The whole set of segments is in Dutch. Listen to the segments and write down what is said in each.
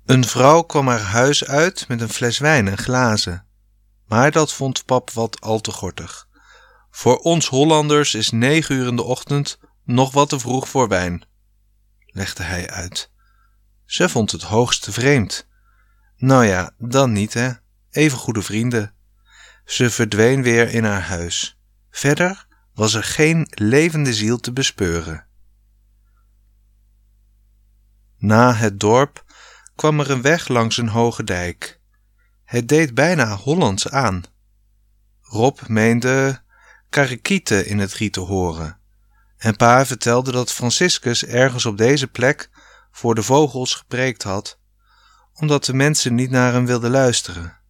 Een vrouw kwam haar huis uit met een fles wijn en glazen. Maar dat vond pap wat al te gortig. Voor ons Hollanders is 9 uur in de ochtend nog wat te vroeg voor wijn, legde hij uit. Ze vond het hoogst vreemd. Nou ja, dan niet, hè. Even goede vrienden. Ze verdween weer in haar huis. Verder was er geen levende ziel te bespeuren. Na het dorp kwam er een weg langs een hoge dijk. Het deed bijna Hollands aan. Rob meende karakieten in het riet te horen. En pa vertelde dat Franciscus ergens op deze plek voor de vogels gepreekt had, omdat de mensen niet naar hem wilden luisteren.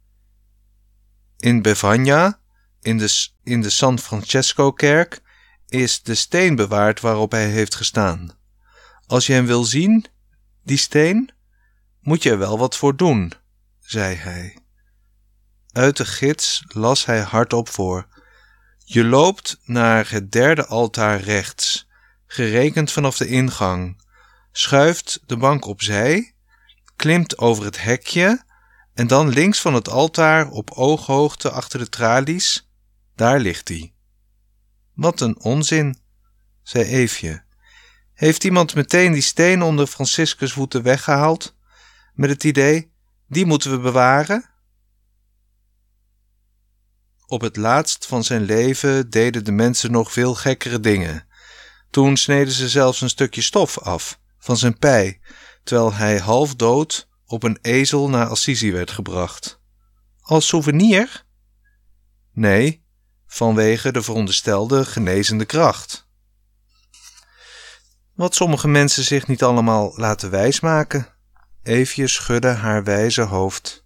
In Bevagna, in de San Francesco-kerk, is de steen bewaard waarop hij heeft gestaan. Als je hem wil zien, die steen, moet je er wel wat voor doen, zei hij. Uit de gids las hij hardop voor. Je loopt naar het 3e altaar rechts, gerekend vanaf de ingang, schuift de bank opzij, klimt over het hekje en dan links van het altaar op ooghoogte achter de tralies, daar ligt hij. Wat een onzin, zei Eefje. Heeft iemand meteen die steen onder Franciscus' voeten weggehaald, met het idee, die moeten we bewaren? Op het laatst van zijn leven deden de mensen nog veel gekkere dingen. Toen sneden ze zelfs een stukje stof af van zijn pij, terwijl hij half dood op een ezel naar Assisi werd gebracht. Als souvenir? Nee, vanwege de veronderstelde genezende kracht. Wat sommige mensen zich niet allemaal laten wijsmaken. Eefje schudde haar wijze hoofd.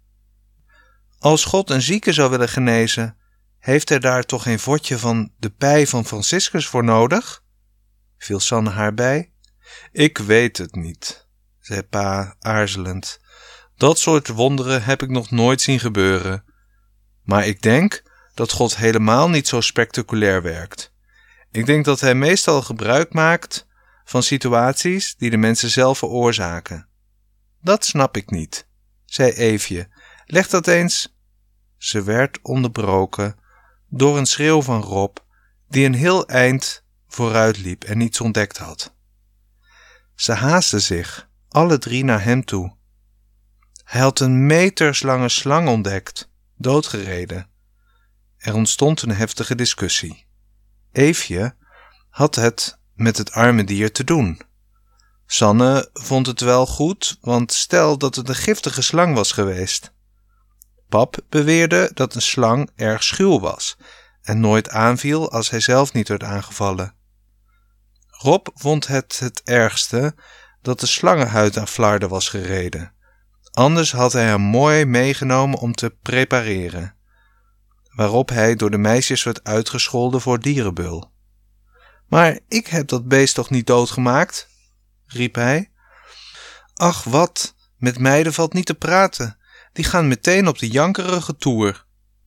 Als God een zieke zou willen genezen, heeft hij daar toch geen vodje van de pij van Franciscus voor nodig? Viel Sanne haar bij. Ik weet het niet, zei pa aarzelend. Dat soort wonderen heb ik nog nooit zien gebeuren. Maar ik denk dat God helemaal niet zo spectaculair werkt. Ik denk dat hij meestal gebruik maakt van situaties die de mensen zelf veroorzaken. Dat snap ik niet, zei Eefje. Leg dat eens. Ze werd onderbroken door een schreeuw van Rob, die een heel eind vooruit liep en iets ontdekt had. Ze haastten zich, alle 3 naar hem toe. Hij had een meterslange slang ontdekt, doodgereden. Er ontstond een heftige discussie. Eefje had het met het arme dier te doen. Sanne vond het wel goed, want stel dat het een giftige slang was geweest. Pap beweerde dat een slang erg schuw was en nooit aanviel als hij zelf niet werd aangevallen. Rob vond het ergste dat de slangenhuid aan flarden was gereden. Anders had hij hem mooi meegenomen om te prepareren, waarop hij door de meisjes werd uitgescholden voor dierenbeul. Maar ik heb dat beest toch niet doodgemaakt? Riep hij. Ach wat, met meiden valt niet te praten. Die gaan meteen op de jankerige toer.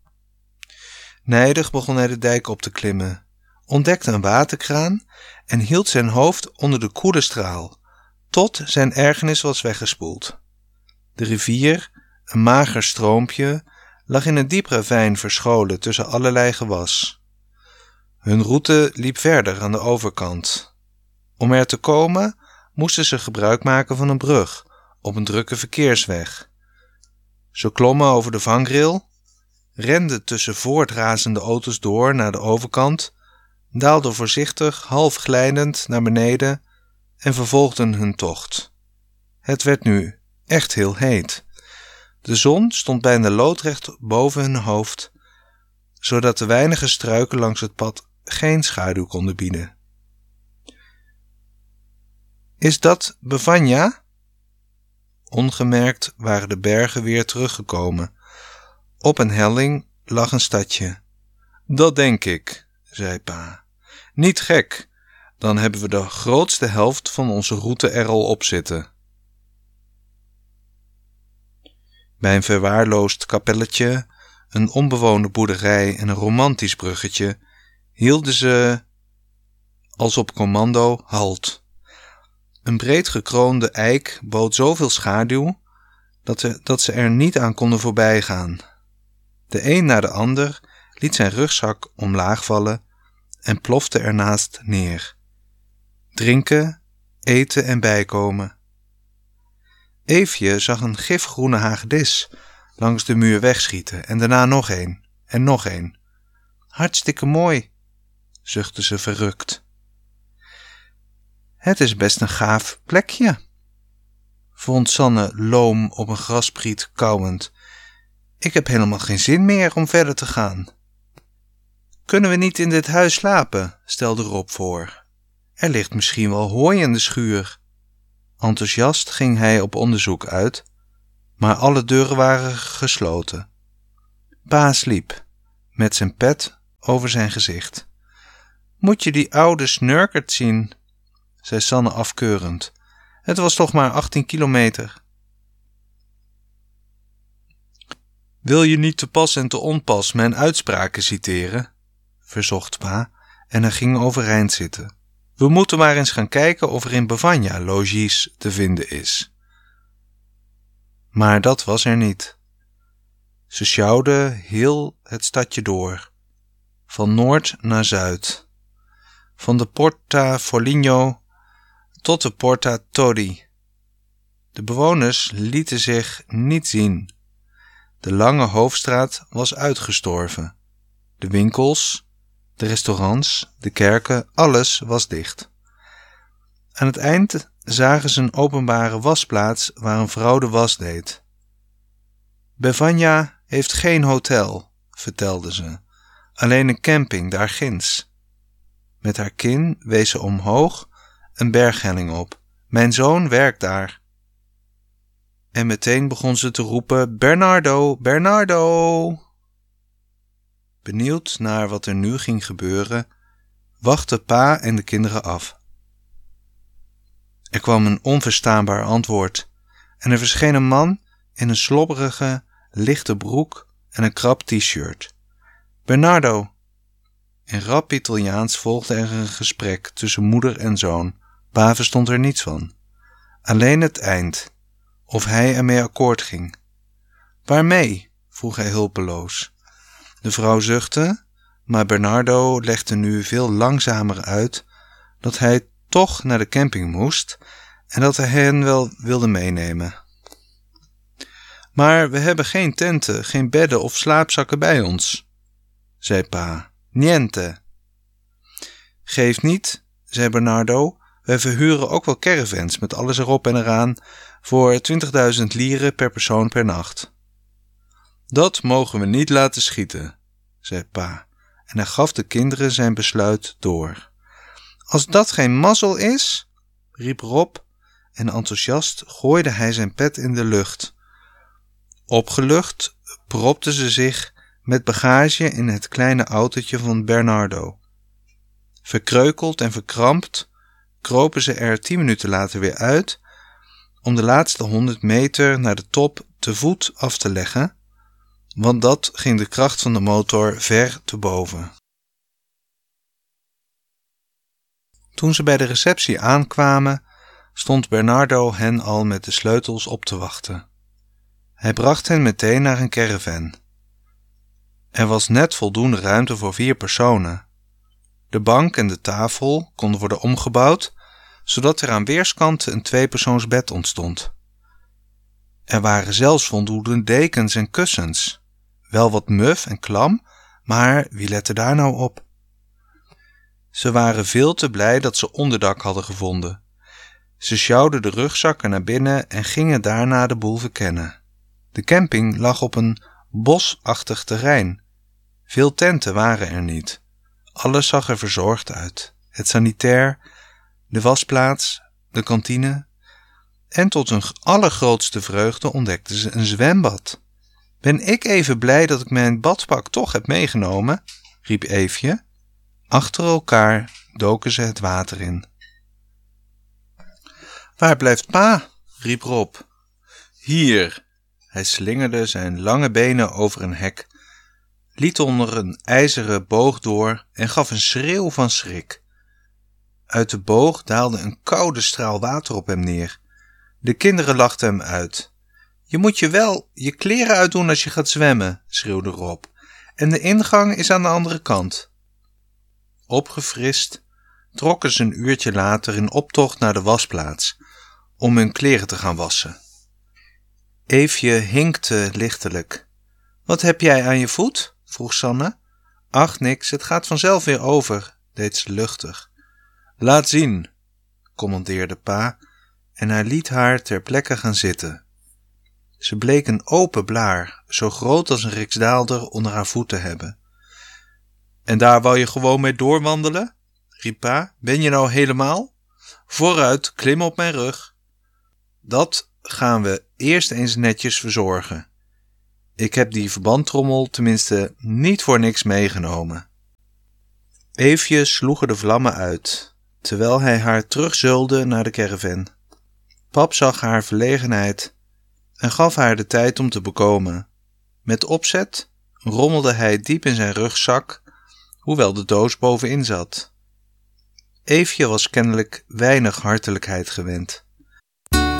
Nijdig begon hij de dijk op te klimmen, ontdekte een waterkraan en hield zijn hoofd onder de koele straal, tot zijn ergernis was weggespoeld. De rivier, een mager stroompje, lag in een diep ravijn verscholen tussen allerlei gewas. Hun route liep verder aan de overkant. Om er te komen moesten ze gebruik maken van een brug op een drukke verkeersweg. Ze klommen over de vangrail, renden tussen voortrazende auto's door naar de overkant, daalden voorzichtig, half glijdend naar beneden en vervolgden hun tocht. Het werd nu echt heel heet. De zon stond bijna loodrecht boven hun hoofd, zodat de weinige struiken langs het pad geen schaduw konden bieden. Is dat Bevagna? Ongemerkt waren de bergen weer teruggekomen. Op een helling lag een stadje. Dat denk ik, zei pa. Niet gek, dan hebben we de grootste helft van onze route er al op zitten. Bij een verwaarloosd kapelletje, een onbewoonde boerderij en een romantisch bruggetje hielden ze als op commando halt. Een breed gekroonde eik bood zoveel schaduw dat ze er niet aan konden voorbij gaan. De een na de ander liet zijn rugzak omlaag vallen en plofte ernaast neer. Drinken, eten en bijkomen. Eefje zag een gifgroene hagedis langs de muur wegschieten en daarna nog een en nog een. Hartstikke mooi, zuchtte ze verrukt. Het is best een gaaf plekje, vond Sanne loom op een graspriet kauwend. Ik heb helemaal geen zin meer om verder te gaan. Kunnen we niet in dit huis slapen, stelde Rob voor. Er ligt misschien wel hooi in de schuur. Enthousiast ging hij op onderzoek uit, maar alle deuren waren gesloten. Pa sliep, met zijn pet over zijn gezicht. Moet je die oude snurkert zien, zei Sanne afkeurend. Het was toch maar 18 kilometer. Wil je niet te pas en te onpas mijn uitspraken citeren? Verzocht pa en hij ging overeind zitten. We moeten maar eens gaan kijken of er in Bevanja logies te vinden is. Maar dat was er niet. Ze sjouwden heel het stadje door, van noord naar zuid, van de Porta Foligno tot de Porta Todi. De bewoners lieten zich niet zien. De lange hoofdstraat was uitgestorven. De winkels, de restaurants, de kerken, alles was dicht. Aan het eind zagen ze een openbare wasplaats waar een vrouw de was deed. Bevanja heeft geen hotel, vertelde ze, alleen een camping daar ginds. Met haar kin wees ze omhoog een berghelling op. Mijn zoon werkt daar. En meteen begon ze te roepen: Bernardo, Bernardo! Benieuwd naar wat er nu ging gebeuren, wachtten pa en de kinderen af. Er kwam een onverstaanbaar antwoord en er verscheen een man in een slobberige, lichte broek en een krap t-shirt. Bernardo! In rap Italiaans volgde er een gesprek tussen moeder en zoon. Pa verstond er niets van. Alleen het eind, of hij ermee akkoord ging. Waarmee? Vroeg hij hulpeloos. De vrouw zuchtte, maar Bernardo legde nu veel langzamer uit dat hij toch naar de camping moest en dat hij hen wel wilde meenemen. Maar we hebben geen tenten, geen bedden of slaapzakken bij ons, zei pa. Niente. Geef niet, zei Bernardo. Wij verhuren ook wel caravans met alles erop en eraan voor 20.000 lieren per persoon per nacht. Dat mogen we niet laten schieten, zei pa en hij gaf de kinderen zijn besluit door. Als dat geen mazzel is, riep Rob en enthousiast gooide hij zijn pet in de lucht. Opgelucht propten ze zich met bagage in het kleine autootje van Bernardo. Verkreukeld en verkrampt kropen ze er 10 minuten later weer uit om de laatste 100 meter naar de top te voet af te leggen, want dat ging de kracht van de motor ver te boven. Toen ze bij de receptie aankwamen, stond Bernardo hen al met de sleutels op te wachten. Hij bracht hen meteen naar een caravan. Er was net voldoende ruimte voor 4 personen. De bank en de tafel konden worden omgebouwd, zodat er aan weerskanten een 2-persoonsbed ontstond. Er waren zelfs voldoende dekens en kussens. Wel wat muf en klam, maar wie lette daar nou op? Ze waren veel te blij dat ze onderdak hadden gevonden. Ze sjouwden de rugzakken naar binnen en gingen daarna de boel verkennen. De camping lag op een bosachtig terrein. Veel tenten waren er niet. Alles zag er verzorgd uit. Het sanitair, de wasplaats, de kantine. En tot hun allergrootste vreugde ontdekten ze een zwembad. Ben ik even blij dat ik mijn badpak toch heb meegenomen, riep Eefje. Achter elkaar doken ze het water in. Waar blijft pa? Riep Rob. Hier. Hij slingerde zijn lange benen over een hek, liet onder een ijzeren boog door en gaf een schreeuw van schrik. Uit de boog daalde een koude straal water op hem neer. De kinderen lachten hem uit. Je moet je wel je kleren uitdoen als je gaat zwemmen, schreeuwde Rob. En de ingang is aan de andere kant. Opgefrist trokken ze een uurtje later in optocht naar de wasplaats om hun kleren te gaan wassen. Eefje hinkte lichtelijk. Wat heb jij aan je voet? Vroeg Sanne. Ach, niks, het gaat vanzelf weer over, deed ze luchtig. Laat zien, commandeerde pa en hij liet haar ter plekke gaan zitten. Ze bleek een open blaar, zo groot als een riksdaalder, onder haar voet te hebben. En daar wou je gewoon mee doorwandelen? Riep pa. Ben je nou helemaal? Vooruit, klim op mijn rug. Dat gaan we eerst eens netjes verzorgen. Ik heb die verbandtrommel tenminste niet voor niks meegenomen. Eefje sloegen de vlammen uit, terwijl hij haar terugzeulde naar de caravan. Pap zag haar verlegenheid en gaf haar de tijd om te bekomen. Met opzet rommelde hij diep in zijn rugzak, hoewel de doos bovenin zat. Eefje was kennelijk weinig hartelijkheid gewend.